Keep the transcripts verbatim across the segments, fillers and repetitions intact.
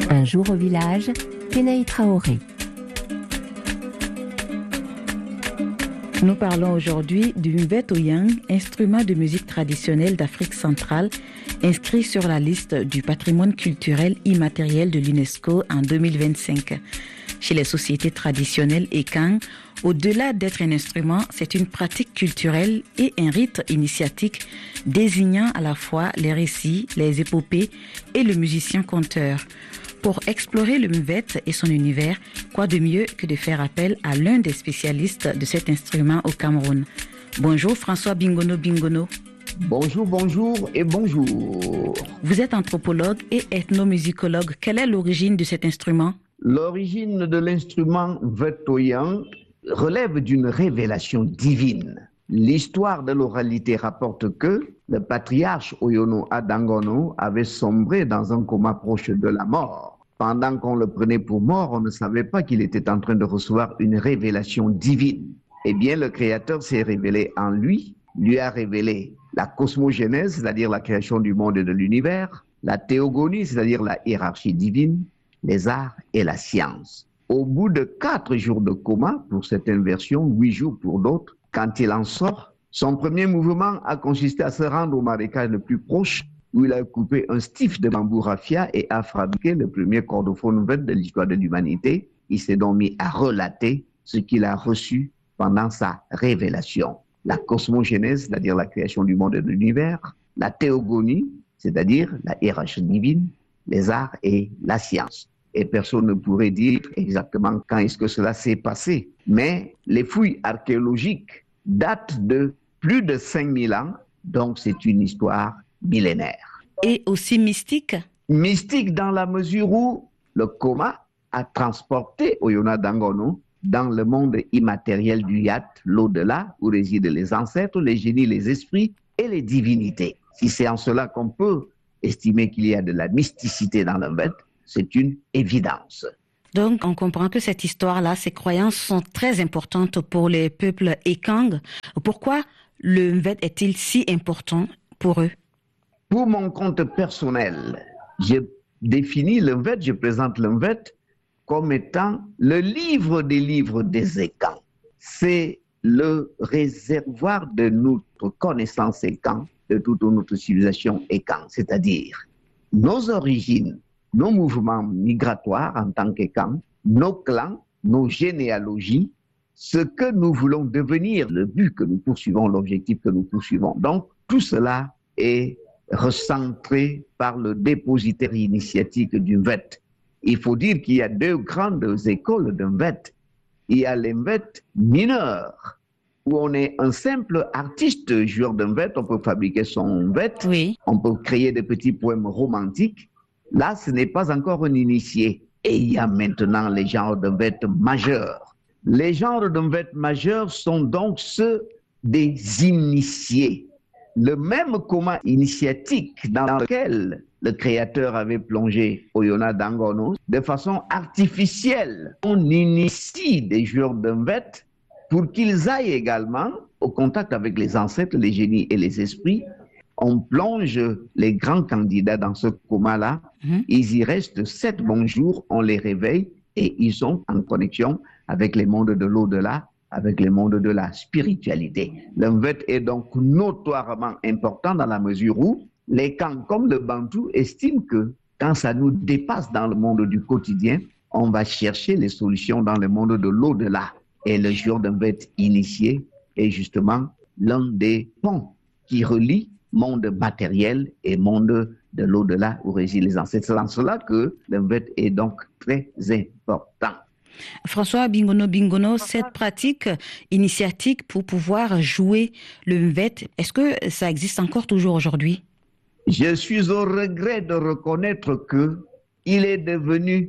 Un jour au village, Kenaï Traoré. Nous parlons aujourd'hui du mvet oyang, instrument de musique traditionnelle d'Afrique centrale, inscrit sur la liste du patrimoine culturel immatériel de l'UNESCO en deux mille vingt-cinq. Chez les sociétés traditionnelles Ekang, au-delà d'être un instrument, c'est une pratique culturelle et un rite initiatique désignant à la fois les récits, les épopées et le musicien conteur. Pour explorer le mvet et son univers, quoi de mieux que de faire appel à l'un des spécialistes de cet instrument au Cameroun. Bonjour François Bingono Bingono. Bonjour, bonjour et bonjour. Vous êtes anthropologue et ethnomusicologue. Quelle est l'origine de cet instrument? L'origine de l'instrument mvet oyang relève d'une révélation divine. L'histoire de l'oralité rapporte que le patriarche Oyono Adangono avait sombré dans un coma proche de la mort. Pendant qu'on le prenait pour mort, on ne savait pas qu'il était en train de recevoir une révélation divine. Eh bien, le Créateur s'est révélé en lui, lui a révélé la cosmogénèse, c'est-à-dire la création du monde et de l'univers, la théogonie, c'est-à-dire la hiérarchie divine, les arts et la science. Au bout de quatre jours de coma, pour certaines versions, huit jours pour d'autres, quand il en sort, son premier mouvement a consisté à se rendre au marécage le plus proche, où il a coupé un stif de bambou raffia et a fabriqué le premier cordophone mvet de l'histoire de l'humanité. Il s'est donc mis à relater ce qu'il a reçu pendant sa révélation. La cosmogénèse, c'est-à-dire la création du monde et de l'univers, la théogonie, c'est-à-dire la hiérarchie divine, les arts et la science. Et personne ne pourrait dire exactement quand est-ce que cela s'est passé. Mais les fouilles archéologiques datent de plus de cinq mille ans, donc c'est une histoire millénaire. Et aussi mystique? Mystique dans la mesure où le coma a transporté Oyono Adangono dans le monde immatériel du Yat, l'au-delà, où résident les ancêtres, les génies, les esprits et les divinités. Si c'est en cela qu'on peut estimer qu'il y a de la mysticité dans le mvet, c'est une évidence. Donc, on comprend que cette histoire-là, ces croyances sont très importantes pour les peuples Ekang. Pourquoi le mvet est-il si important pour eux? Pour mon compte personnel, je définis le mvet, je présente le mvet comme étant le livre des livres des Ekang. C'est le réservoir de notre connaissance Ekang, de toute notre civilisation Ekang, c'est-à-dire nos origines, nos mouvements migratoires en tant qu'Ekang, nos clans, nos généalogies, ce que nous voulons devenir, le but que nous poursuivons, l'objectif que nous poursuivons. Donc, tout cela est recentré par le dépositaire initiatique du mvet. Il faut dire qu'il y a deux grandes écoles de mvet. Il y a les mvet mineurs, où on est un simple artiste joueur de mvet, on peut fabriquer son mvet, oui. On peut créer des petits poèmes romantiques. Là, ce n'est pas encore un initié. Et il y a maintenant les genres de mvet majeurs. Les genres de mvet majeurs sont donc ceux des initiés. Le même coma initiatique dans lequel le Créateur avait plongé Oyono Adangono, de façon artificielle, on initie des joueurs de mvet pour qu'ils aillent également au contact avec les ancêtres, les génies et les esprits. On plonge les grands candidats dans ce coma-là, mmh. Ils y restent sept bons jours, on les réveille et ils sont en connexion avec les mondes de l'au-delà, avec les mondes de la spiritualité. Le mvet est donc notoirement important dans la mesure où les Kang, comme le Bantou, estiment que quand ça nous dépasse dans le monde du quotidien, on va chercher les solutions dans le monde de l'au-delà. Et le jour d'un mvet initié est justement l'un des ponts qui relie monde matériel et monde de l'au-delà où résident les ancêtres. C'est en cela que le mvet est donc très important. François Bingono Bingono, cette pratique initiatique pour pouvoir jouer le mvet, est-ce que ça existe encore toujours aujourd'hui? Je suis au regret de reconnaître que il est devenu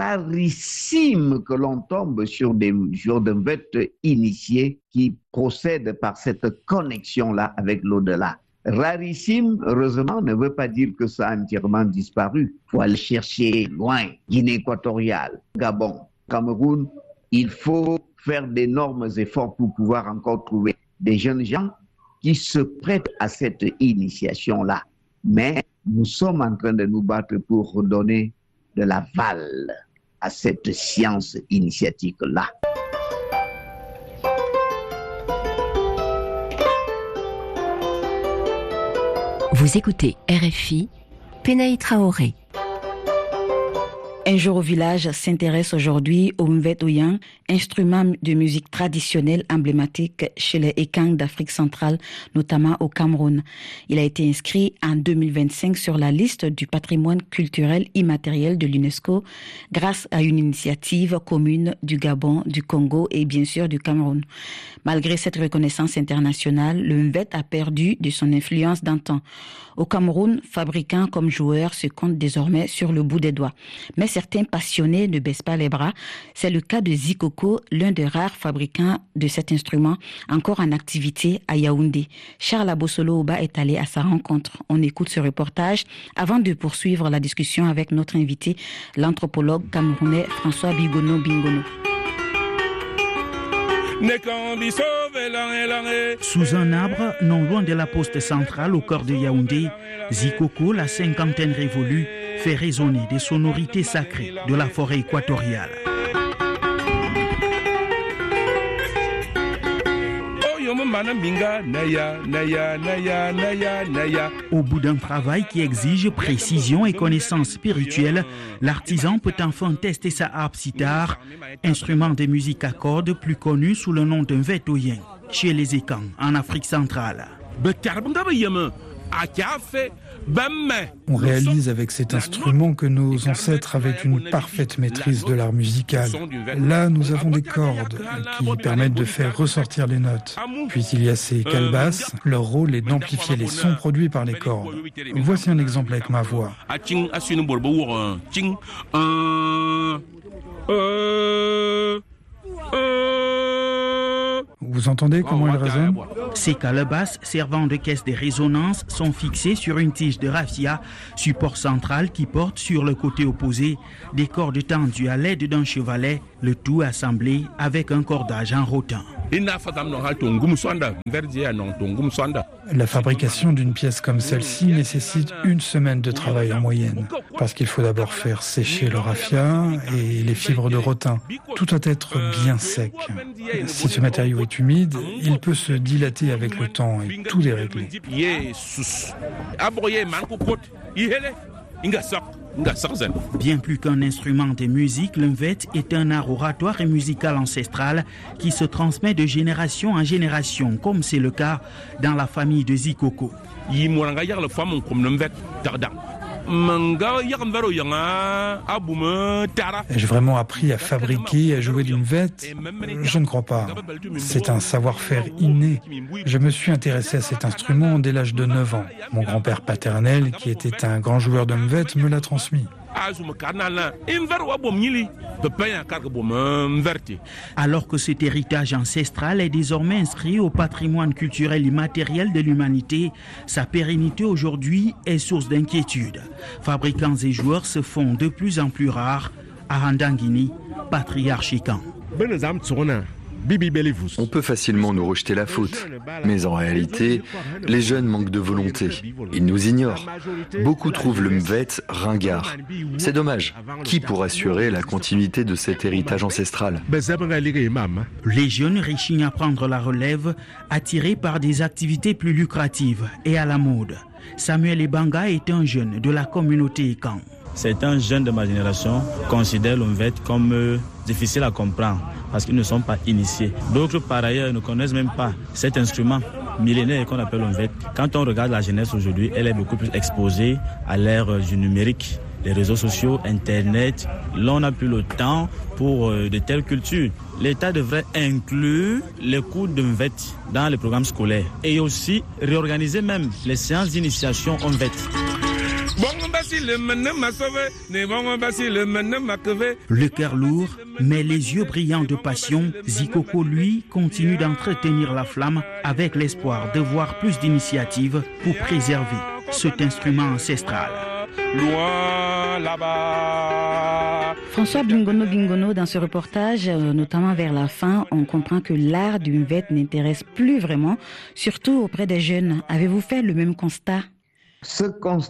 rarissime que l'on tombe sur des joueurs de mvet initiés qui procèdent par cette connexion-là avec l'au-delà. Rarissime, heureusement, ne veut pas dire que ça a entièrement disparu. Il faut aller chercher loin, Guinée équatoriale, Gabon, Cameroun. Il faut faire d'énormes efforts pour pouvoir encore trouver des jeunes gens qui se prêtent à cette initiation-là. Mais nous sommes en train de nous battre pour redonner de l'aval à cette science initiatique-là. Vous écoutez R F I, Penaï Traoré. Un jour au village s'intéresse aujourd'hui au Mvet Oyang, instrument de musique traditionnelle emblématique chez les Ekang d'Afrique centrale, notamment au Cameroun. Il a été inscrit en deux mille vingt-cinq sur la liste du patrimoine culturel immatériel de l'UNESCO grâce à une initiative commune du Gabon, du Congo et bien sûr du Cameroun. Malgré cette reconnaissance internationale, le Mvet a perdu de son influence d'antan. Au Cameroun, fabricants comme joueurs se comptent désormais sur le bout des doigts. Mais certains passionnés ne baissent pas les bras. C'est le cas de Zikoko, l'un des rares fabricants de cet instrument, encore en activité à Yaoundé. Charles Abossolo Oba est allé à sa rencontre. On écoute ce reportage avant de poursuivre la discussion avec notre invité, l'anthropologue camerounais François Bigono Bingono. Sous un arbre, non loin de la poste centrale au cœur de Yaoundé, Zikoko, la cinquantaine révolue, fait résonner des sonorités sacrées de la forêt équatoriale. Au bout d'un travail qui exige précision et connaissance spirituelle, l'artisan peut enfin tester sa harpe sitar, instrument de musique à cordes plus connu sous le nom d'un Mvet Oyang, chez les Ekang, en Afrique centrale. On réalise avec cet instrument que nos ancêtres avaient une parfaite maîtrise de l'art musical. Là, nous avons des cordes qui permettent de faire ressortir les notes. Puis il y a ces calebasses, leur rôle est d'amplifier les sons produits par les cordes. Voici un exemple avec ma voix. Vous entendez comment il résonne ? Ces calebasses servant de caisse de résonance sont fixées sur une tige de raffia, support central qui porte sur le côté opposé des cordes tendues à l'aide d'un chevalet, le tout assemblé avec un cordage en rotin. La fabrication d'une pièce comme celle-ci nécessite une semaine de travail en moyenne, parce qu'il faut d'abord faire sécher le raffia et les fibres de rotin. Tout doit être bien sec. Si ce matériau est humide, il peut se dilater avec le temps et tout dérégler. Bien plus qu'un instrument de musique, le Mvet est un art oratoire et musical ancestral qui se transmet de génération en génération, comme c'est le cas dans la famille de Zikoko. J'ai vraiment appris à fabriquer et à jouer du Mvet ? Je ne crois pas. C'est un savoir-faire inné. Je me suis intéressé à cet instrument dès l'âge de neuf ans. Mon grand-père paternel, qui était un grand joueur de Mvet, me l'a transmis. Alors que cet héritage ancestral est désormais inscrit au patrimoine culturel immatériel de l'humanité, sa pérennité aujourd'hui est source d'inquiétude. Fabricants et joueurs se font de plus en plus rares à Randangini, patriarche Ekang. On peut facilement nous rejeter la faute, mais en réalité, les jeunes manquent de volonté. Ils nous ignorent. Beaucoup trouvent le Mvet ringard. C'est dommage. Qui pourra assurer la continuité de cet héritage ancestral ? Les jeunes rechignent à prendre la relève, attirés par des activités plus lucratives et à la mode. Samuel Ebanga est un jeune de la communauté Ekang. Certains jeunes de ma génération considèrent le Mvet comme euh, difficile à comprendre parce qu'ils ne sont pas initiés. D'autres, par ailleurs, ne connaissent même pas cet instrument millénaire qu'on appelle le Mvet. Quand on regarde la jeunesse aujourd'hui, elle est beaucoup plus exposée à l'ère du numérique, les réseaux sociaux, Internet. Là, on n'a plus le temps pour euh, de telles cultures. L'État devrait inclure les cours de Mvet dans les programmes scolaires et aussi réorganiser même les séances d'initiation en Mvet. Le cœur lourd, mais les yeux brillants de passion, Zikoko, lui, continue d'entretenir la flamme avec l'espoir de voir plus d'initiatives pour préserver cet instrument ancestral. Loin là-bas. François Bingono Bingono, dans ce reportage, notamment vers la fin, on comprend que l'art du Mvet n'intéresse plus vraiment, surtout auprès des jeunes. Avez-vous fait le même constat ?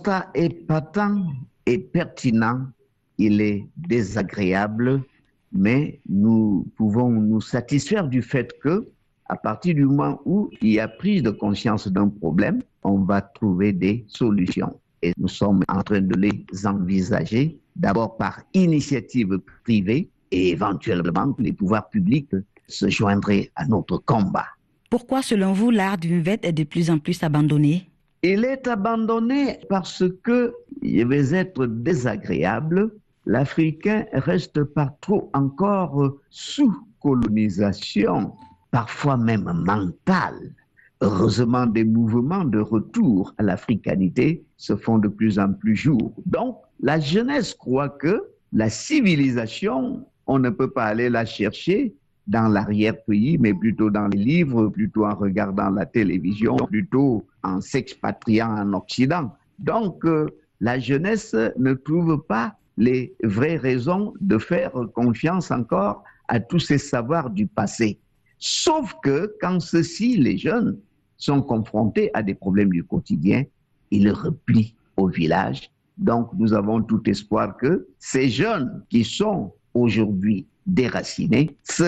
Ce constat est patent et pertinent il est désagréable, mais nous pouvons nous satisfaire du fait que, à partir du moment où il y a prise de conscience d'un problème, on va trouver des solutions. Et nous sommes en train de les envisager, d'abord par initiative privée, et éventuellement les pouvoirs publics se joindraient à notre combat. Pourquoi, selon vous, l'art du Mvet est de plus en plus abandonné? Il est abandonné parce que, il va être désagréable, l'Africain reste par trop encore sous colonisation, parfois même mentale. Heureusement, des mouvements de retour à l'africanité se font de plus en plus jour. Donc, la jeunesse croit que la civilisation, on ne peut pas aller la chercher dans l'arrière-pays, mais plutôt dans les livres, plutôt en regardant la télévision, plutôt en s'expatriant en Occident. Donc, euh, la jeunesse ne trouve pas les vraies raisons de faire confiance encore à tous ces savoirs du passé. Sauf que quand ceux-ci, les jeunes, sont confrontés à des problèmes du quotidien, ils replient au village. Donc, nous avons tout espoir que ces jeunes qui sont aujourd'hui déracinés se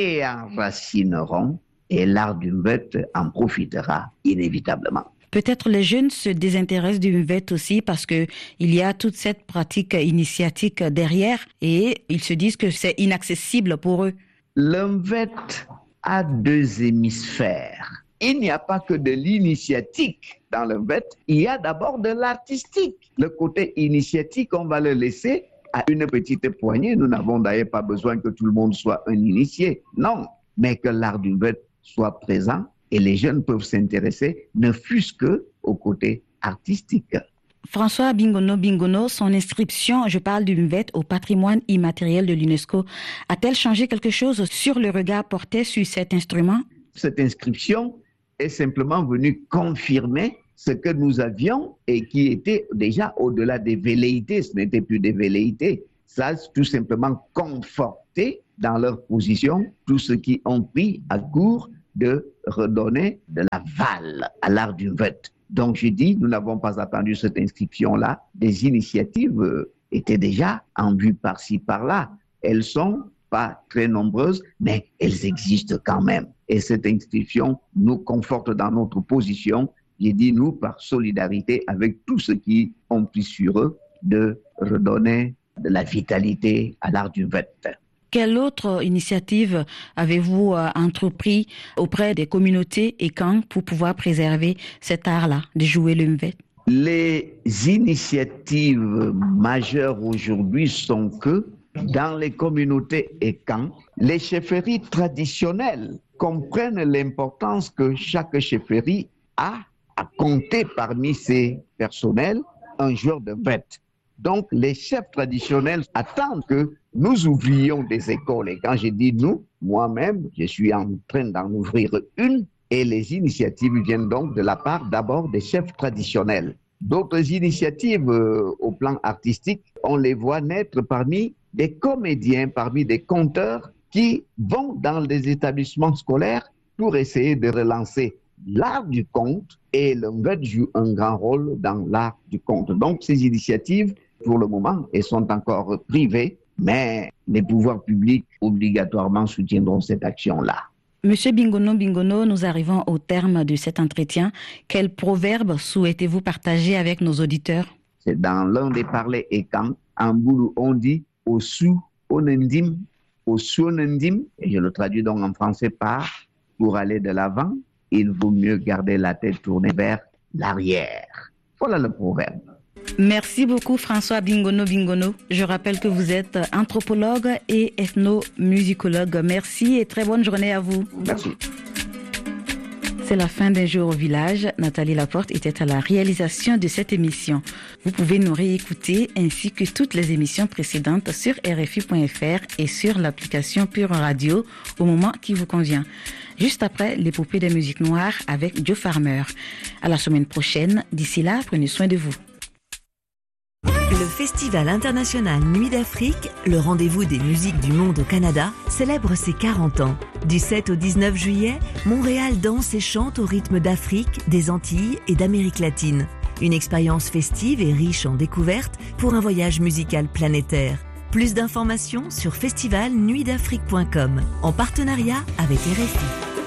réenracineront et l'art du Mvet en profitera inévitablement. Peut-être les jeunes se désintéressent du Mvet aussi parce qu'il y a toute cette pratique initiatique derrière et ils se disent que c'est inaccessible pour eux. Le Mvet a deux hémisphères. Il n'y a pas que de l'initiatique dans le Mvet, il y a d'abord de l'artistique. Le côté initiatique, on va le laisser à une petite poignée. Nous n'avons d'ailleurs pas besoin que tout le monde soit un initié. Non, mais que l'art du Mvet soit présent et les jeunes peuvent s'intéresser, ne fût-ce qu'au côté artistique. François Bingono Bingono, son inscription, je parle du Mvet, au patrimoine immatériel de l'UNESCO, a-t-elle changé quelque chose sur le regard porté sur cet instrument? Cette inscription est simplement venue confirmer ce que nous avions et qui était déjà au-delà des velléités. Ce n'était plus des velléités. Ça a tout simplement conforté dans leur position tous ceux qui ont pris à court de redonner de la valeur à l'art du Mvet. Donc je dis, nous n'avons pas attendu cette inscription-là. Des initiatives euh, étaient déjà en vue par-ci, par-là. Elles sont pas très nombreuses, mais elles existent quand même. Et cette inscription nous conforte dans notre position. J'ai dit, nous, par solidarité avec tous ceux qui ont pris sur eux de redonner de la vitalité à l'art du Mvet. Quelle autre initiative avez-vous euh, entrepris auprès des communautés et camps pour pouvoir préserver cet art-là, de jouer le Mvet? Les initiatives majeures aujourd'hui sont que dans les communautés et camps, les chefferies traditionnelles comprennent l'importance que chaque chefferie a à compter parmi ses personnels un joueur de Mvet. Donc, les chefs traditionnels attendent que nous ouvrions des écoles. Et quand je dis nous, moi-même, je suis en train d'en ouvrir une. Et les initiatives viennent donc de la part d'abord des chefs traditionnels. D'autres initiatives euh, au plan artistique, on les voit naître parmi des comédiens, parmi des conteurs qui vont dans les établissements scolaires pour essayer de relancer l'art du conte. Et le Mvet joue un grand rôle dans l'art du conte. Donc, ces initiatives, pour le moment, elles sont encore privées, mais les pouvoirs publics obligatoirement soutiendront cette action-là. Monsieur Bingono Bingono, nous arrivons au terme de cet entretien. Quel proverbe souhaitez-vous partager avec nos auditeurs? C'est dans l'un des parlers et camps, en boulou, on dit « Osu onendim, osu onendim », et je le traduis donc en français par « Pour aller de l'avant, il vaut mieux garder la tête tournée vers l'arrière ». Voilà le proverbe. Merci beaucoup François Bingono Bingono. Je rappelle que vous êtes anthropologue et ethnomusicologue. Merci et très bonne journée à vous. Merci. C'est la fin d'un jour au village. Nathalie Laporte était à la réalisation de cette émission. Vous pouvez nous réécouter ainsi que toutes les émissions précédentes sur R F I point F R et sur l'application Pure Radio au moment qui vous convient. Juste après, l'épopée des musiques noires avec Joe Farmer. À la semaine prochaine. D'ici là, prenez soin de vous. Le Festival international Nuit d'Afrique, le rendez-vous des musiques du monde au Canada, célèbre ses quarante ans. Du sept au dix-neuf juillet, Montréal danse et chante au rythme d'Afrique, des Antilles et d'Amérique latine. Une expérience festive et riche en découvertes pour un voyage musical planétaire. Plus d'informations sur festival nuit d'afrique point com en partenariat avec R F I.